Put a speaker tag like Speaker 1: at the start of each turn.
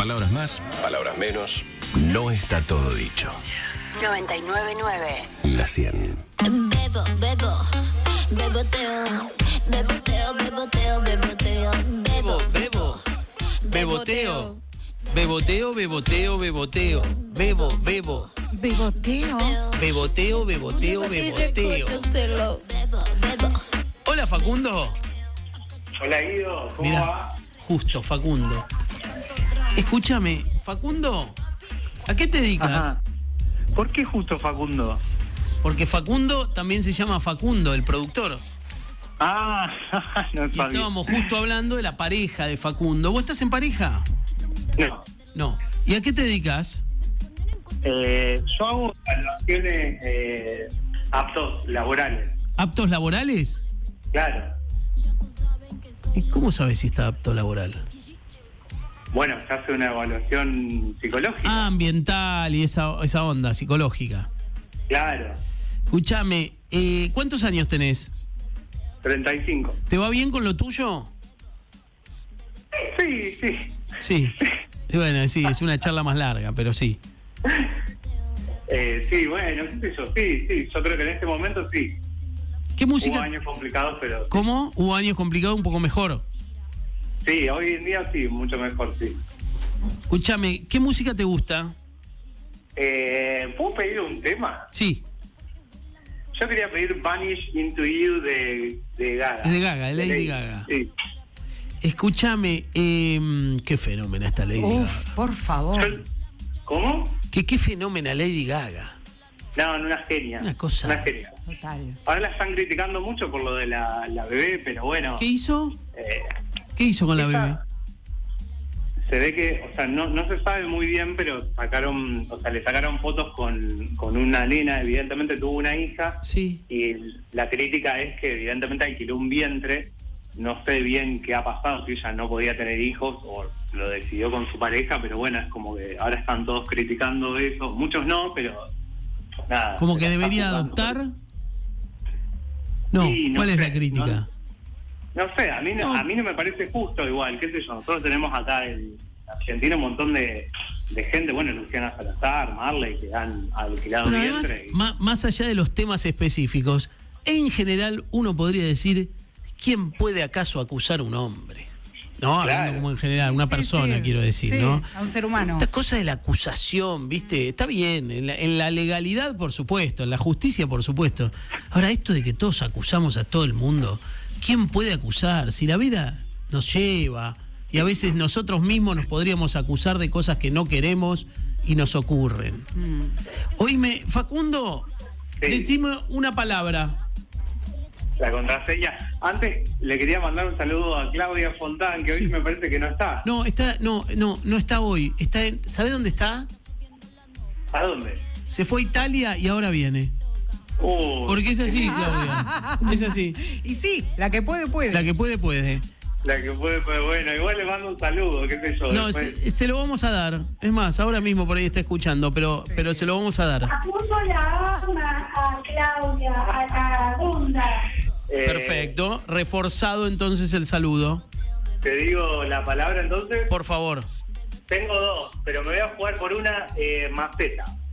Speaker 1: Palabras más, palabras menos. No está todo dicho.
Speaker 2: 99.9
Speaker 1: La 100.
Speaker 3: Bebo, beboteo, beboteo, beboteo, beboteo, beboteo,
Speaker 4: Beboteo, beboteo, beboteo. Beboteo, beboteo. Hola, Facundo.
Speaker 5: Hola, Guido, ¿cómo
Speaker 4: Mirá,
Speaker 5: va?
Speaker 4: justo, Facundo. Escúchame, Facundo, ¿a qué te dedicas?
Speaker 5: Ajá. ¿Por qué justo Facundo?
Speaker 4: Porque Facundo también se llama Facundo, el productor.
Speaker 5: Ah, no
Speaker 4: Y
Speaker 5: sabía.
Speaker 4: estábamos justo hablando de la pareja de Facundo. ¿Vos estás en pareja?
Speaker 5: No.
Speaker 4: No. ¿Y a qué te dedicas?
Speaker 5: Yo hago evaluaciones aptos laborales.
Speaker 4: ¿Aptos laborales?
Speaker 5: Claro.
Speaker 4: ¿Y cómo sabes si está apto laboral?
Speaker 5: Bueno, se hace una evaluación psicológica.
Speaker 4: Ah, ambiental y esa onda psicológica.
Speaker 5: Claro.
Speaker 4: Escúchame, ¿cuántos años tenés?
Speaker 5: 35.
Speaker 4: ¿Te va bien con lo tuyo?
Speaker 5: Sí, sí.
Speaker 4: Sí. Y bueno, sí, es una charla más larga, pero sí.
Speaker 5: Sí, bueno, qué sé yo. Sí. Yo creo que en este momento sí.
Speaker 4: ¿Qué música?
Speaker 5: Hubo años complicados, pero...
Speaker 4: ¿Cómo? ¿Hubo años complicados un poco mejor?
Speaker 5: Sí, hoy en día sí, mucho mejor, sí.
Speaker 4: Escúchame, ¿qué música te gusta?
Speaker 5: ¿Puedo pedir un tema?
Speaker 4: Sí,
Speaker 5: Yo quería pedir Vanish Into You de Gaga.
Speaker 4: es de Gaga, de Lady Gaga.
Speaker 5: Sí.
Speaker 4: Escúchame, qué fenómena esta Lady Gaga.
Speaker 6: Por favor.
Speaker 5: ¿Cómo?
Speaker 4: Qué fenómena Lady Gaga.
Speaker 5: No, una genia.
Speaker 4: Una cosa.
Speaker 5: Una genia.
Speaker 6: Total.
Speaker 5: Ahora la están criticando mucho por lo de la bebé, pero bueno.
Speaker 4: ¿Qué hizo?
Speaker 5: eh,
Speaker 4: ¿Qué hizo con la
Speaker 5: esa-
Speaker 4: bebé?
Speaker 5: Se ve que, o sea, no se sabe muy bien, pero le sacaron fotos con una nena, evidentemente tuvo una hija,
Speaker 4: Sí.
Speaker 5: y la crítica es que evidentemente alquiló un vientre. No sé bien qué ha pasado, si ella no podía tener hijos o lo decidió con su pareja, pero bueno, es como que ahora están todos criticando eso. Muchos no, pero nada.
Speaker 4: ¿Como
Speaker 5: se
Speaker 4: que
Speaker 5: la está
Speaker 4: debería
Speaker 5: juzgando.
Speaker 4: adoptar? No,
Speaker 5: Sí, no
Speaker 4: ¿cuál es
Speaker 5: sé,
Speaker 4: la crítica?
Speaker 5: No sé, a mí no me parece justo igual, qué sé yo. Nosotros tenemos acá en Argentina un montón de gente, bueno, Luciana Salazar, Marley, que han alquilado
Speaker 4: Bueno, además,
Speaker 5: vientre.
Speaker 4: más allá de los temas específicos, en general uno podría decir, ¿quién puede acaso acusar a un hombre? No, hablando
Speaker 5: Claro.
Speaker 4: como en general, una
Speaker 6: Sí,
Speaker 4: persona,
Speaker 6: sí.
Speaker 4: quiero decir,
Speaker 6: Sí,
Speaker 4: ¿no?
Speaker 6: a un ser humano.
Speaker 4: Esta cosa de la acusación, ¿viste? Está bien, en la legalidad, por supuesto, en la justicia, por supuesto. Ahora, esto de que todos acusamos a todo el mundo, ¿quién puede acusar? Si la vida nos lleva, y a veces nosotros mismos nos podríamos acusar de cosas que no queremos y nos ocurren. Oíme, Facundo,
Speaker 5: Sí.
Speaker 4: decime una palabra.
Speaker 5: La contraseña. Antes le quería mandar un saludo a Claudia Fontán, que hoy
Speaker 4: Sí.
Speaker 5: me parece que no está.
Speaker 4: No, no está hoy. Está en, ¿sabés dónde está?
Speaker 5: ¿A dónde?
Speaker 4: Se fue a Italia y ahora viene. Porque es así, Claudia. Es así.
Speaker 6: Y sí, la que puede, puede.
Speaker 4: La que puede, puede.
Speaker 5: La que puede, pues bueno, igual le mando un saludo, qué sé yo.
Speaker 4: No,
Speaker 5: después.
Speaker 4: se lo vamos a dar. Es más, ahora mismo por ahí está escuchando, pero se lo vamos a dar.
Speaker 7: Apunto la arma a Claudia, a la Dunda.
Speaker 4: Perfecto. Reforzado entonces el saludo.
Speaker 5: Te digo la palabra entonces.
Speaker 4: Por favor.
Speaker 5: Tengo dos, pero me voy a jugar por una maceta.